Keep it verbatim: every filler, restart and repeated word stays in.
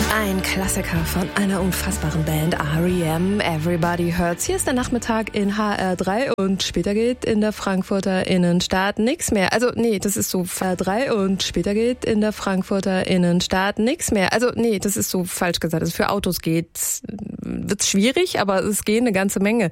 Ein Klassiker von einer unfassbaren Band, R E M, Everybody Hurts. Hier ist der Nachmittag in H R drei und später geht in der Frankfurter Innenstadt nichts mehr. Also nee, das ist so H R drei und später geht in der Frankfurter Innenstadt nichts mehr. Also nee, das ist so falsch gesagt. Also für Autos geht's, wird's schwierig, aber es gehen eine ganze Menge.